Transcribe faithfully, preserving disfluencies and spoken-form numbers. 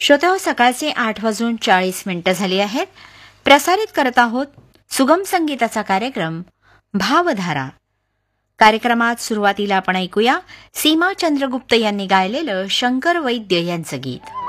श्रोतेहो, सकाळचे आठ वाजून चाळीस मिनिटं झाली आहेत. प्रसारित करत आहोत सुगम संगीताचा कार्यक्रम भावधारा. कार्यक्रमात सुरुवातीला आपण ऐकूया सीमा चंद्रगुप्त यांनी गायलेलं शंकर वैद्य यांचं गीत.